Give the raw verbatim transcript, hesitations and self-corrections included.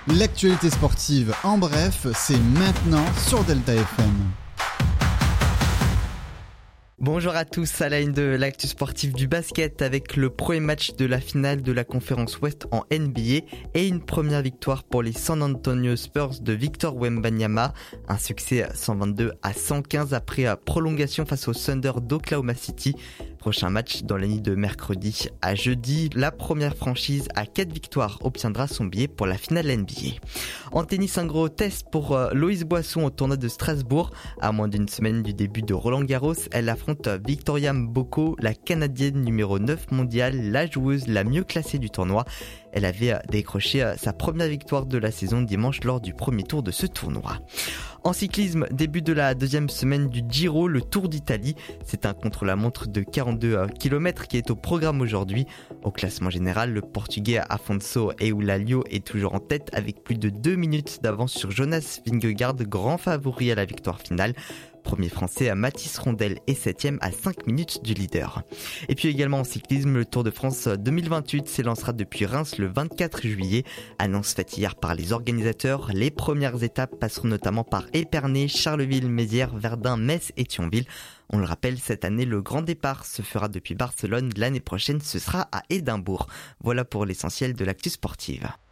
L'actualité sportive en bref, c'est maintenant sur Delta F M. Bonjour à tous, à la une de l'actu sportif du basket avec le premier match de la finale de la conférence Ouest en N B A et une première victoire pour les San Antonio Spurs de Victor Wembanyama. Un succès cent vingt-deux à cent quinze après prolongation face au Thunder d'Oklahoma City. Prochain match dans la nuit de mercredi à jeudi. La première franchise à quatre victoires obtiendra son billet pour la finale N B A. En tennis, un gros test pour Loïse Boisson au tournoi de Strasbourg. À moins d'une semaine du début de Roland Garros, elle affronte Victoria Mboko, la Canadienne numéro neuf mondiale, la joueuse la mieux classée du tournoi. Elle avait décroché sa première victoire de la saison dimanche lors du premier tour de ce tournoi. En cyclisme, début de la deuxième semaine du Giro, le Tour d'Italie. C'est un contre-la-montre de quarante-deux kilomètres qui est au programme aujourd'hui. Au classement général, le Portugais Afonso Eulalio est toujours en tête avec plus de deux minutes d'avance sur Jonas Vingegaard, grand favori à la victoire finale. Premier français à Mathis Rondel est septième à cinq minutes du leader. Et puis également en cyclisme, le Tour de France deux mille vingt-huit s'élancera depuis Reims le vingt-quatre juillet. Annonce faite hier par les organisateurs. Les premières étapes passeront notamment par Épernay, Charleville, Mézières, Verdun, Metz et Thionville. On le rappelle, cette année, le grand départ se fera depuis Barcelone. L'année prochaine, ce sera à Édimbourg. Voilà pour l'essentiel de l'actu sportive.